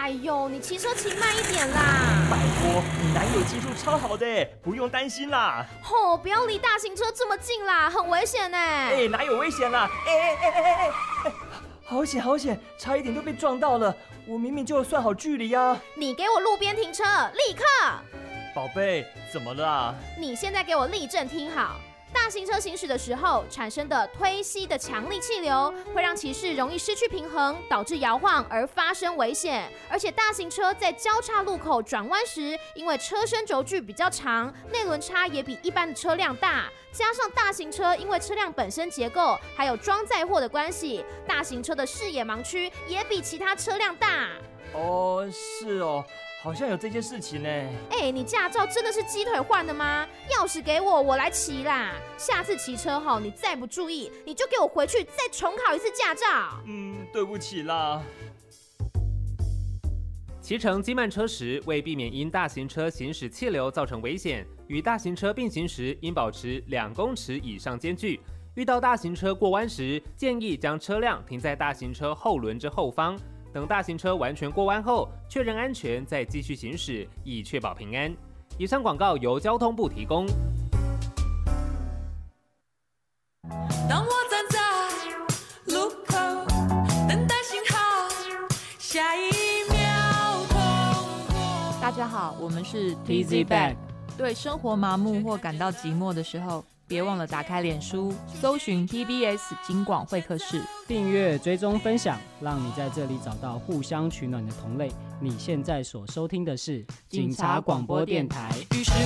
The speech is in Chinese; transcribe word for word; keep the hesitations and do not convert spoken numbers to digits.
哎呦，你骑车骑慢一点啦！ 拜托，你男友技术超好的，不用担心啦。 吼、哦，不要离大型车这么近啦，很危险呢。 哎，哪有危险啦？哎哎哎哎哎哎！好险好险，差一点就被撞到了。我明明就有算好距离啊。 你给我路边停车，立刻！ 宝贝，怎么了？ 你现在给我立正听好。大型车行驶的时候产生的推吸的强力气流，会让骑士容易失去平衡，导致摇晃而发生危险。而且大型车在交叉路口转弯时，因为车身轴距比较长，内轮差也比一般的车辆大，加上大型车因为车辆本身结构还有装载货的关系，大型车的视野盲区也比其他车辆大。 哦，是哦。好像有这件事情呢。 哎、欸，你驾照真的是鸡腿换的吗？钥匙给我，我来骑啦。下次骑车后你再不注意，你就给我回去再重考一次驾照。 嗯，对不起啦。 骑乘机慢车时，为避免因大型车行驶气流造成危险，与大型车并行时应保持两公尺以上间距。遇到大型车过弯时，建议将车辆停在大型车后轮之后方。等大型车完全过弯后，确认安全，再继续行驶，以确保平安。以上广告由交通部提供。 当我站在路口，等待信号，下一秒通过。 大家好，我们是 T Z Bag。 对生活麻木或感到寂寞的时候，别忘了打开脸书，搜寻 T B S 警广会客室， 订阅、追踪、分享，让你在这里找到互相取暖的同类。你现在所收听的是警察广播电台。 于是